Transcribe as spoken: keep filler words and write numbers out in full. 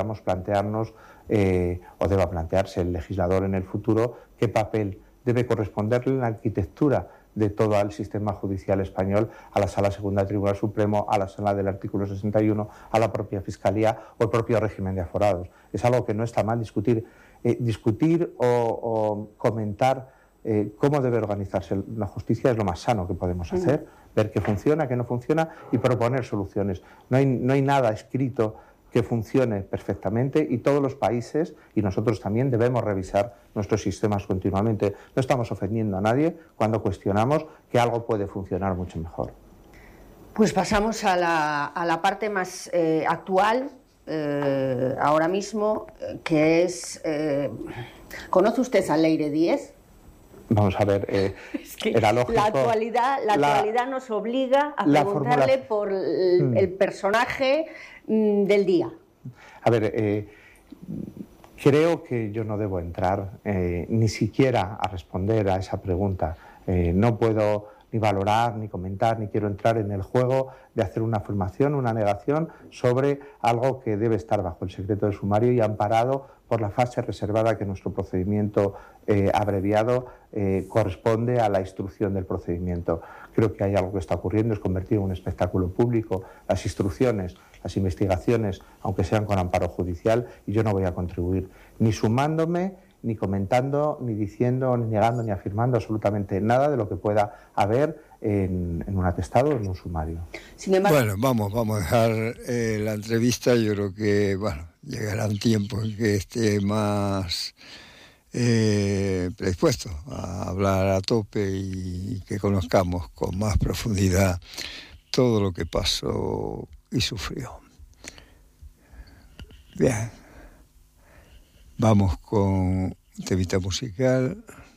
debamos plantearnos eh, o deba plantearse el legislador en el futuro qué papel debe corresponderle en la arquitectura de todo el sistema judicial español, a la Sala Segunda del Tribunal Supremo, a la Sala del artículo sesenta y uno, a la propia Fiscalía o el propio régimen de aforados. Es algo que no está mal discutir. Eh, discutir o, o comentar eh, cómo debe organizarse la justicia es lo más sano que podemos hacer, ver qué funciona, qué no funciona y proponer soluciones. No hay, no hay nada escrito que funcione perfectamente y todos los países y nosotros también debemos revisar nuestros sistemas continuamente. No estamos ofendiendo a nadie cuando cuestionamos que algo puede funcionar mucho mejor. Pues pasamos a la, a la parte más eh, actual, eh, ahora mismo, que es... Eh, ¿conoce usted a Leire Díez? Vamos a ver, eh, es que era lógico. La actualidad, la la, actualidad nos obliga a formula... preguntarle por el, hmm. el personaje mm, del día. A ver, eh, creo que yo no debo entrar eh, ni siquiera a responder a esa pregunta. Eh, no puedo ni valorar, ni comentar, ni quiero entrar en el juego de hacer una afirmación, una negación sobre algo que debe estar bajo el secreto del sumario y amparado por la fase reservada que nuestro procedimiento eh, abreviado eh, corresponde a la instrucción del procedimiento. Creo que hay algo que está ocurriendo, es convertido en un espectáculo público, las instrucciones, las investigaciones, aunque sean con amparo judicial, y yo no voy a contribuir ni sumándome, ni comentando, ni diciendo, ni negando, ni afirmando absolutamente nada de lo que pueda haber en, en un atestado o en un sumario. Sin embargo... Bueno, vamos, vamos a dejar eh, la entrevista. Yo creo que, bueno, llegarán tiempos en que esté más eh, predispuesto a hablar a tope y que conozcamos con más profundidad todo lo que pasó y sufrió. Bien. Vamos con un temita musical.